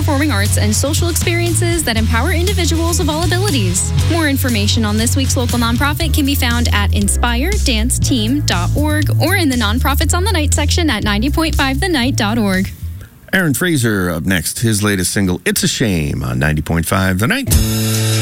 performing arts, and social experiences that empower individuals of all abilities. More information on this week's local nonprofit can be found at inspiredanceteam.org or in the Nonprofits on the Night section at 90.5thenight.org. Aaron Fraser up next, his latest single, It's a Shame, on 90.5 The Night.